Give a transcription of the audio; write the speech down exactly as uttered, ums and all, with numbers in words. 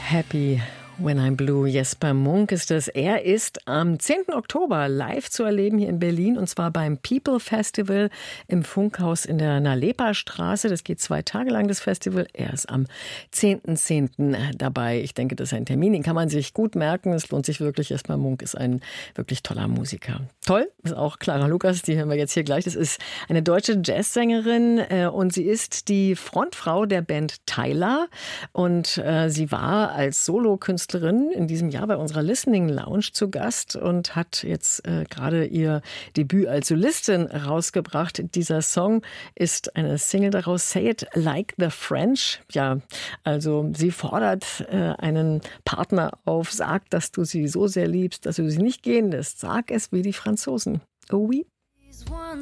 Happy When I'm Blue. Jesper Munk ist es. Er ist am zehnten Oktober live zu erleben hier in Berlin und zwar beim People Festival im Funkhaus in der Nalepa-Straße. Das geht zwei Tage lang, das Festival. Er ist am zehnten zehnten dabei. Ich denke, das ist ein Termin, den kann man sich gut merken. Es lohnt sich wirklich. Jesper Munk ist ein wirklich toller Musiker. Toll ist auch Clara Lukas, die hören wir jetzt hier gleich. Das ist eine deutsche Jazzsängerin und sie ist die Frontfrau der Band Tyla und sie war als Solokünstlerin in diesem Jahr bei unserer Listening Lounge zu Gast und hat jetzt äh, gerade ihr Debüt als Solistin rausgebracht. Dieser Song ist eine Single daraus, Say It Like the French. Ja, also sie fordert äh, einen Partner auf, sag, dass du sie so sehr liebst, dass du sie nicht gehen lässt. Sag es wie die Franzosen. Oh oui. One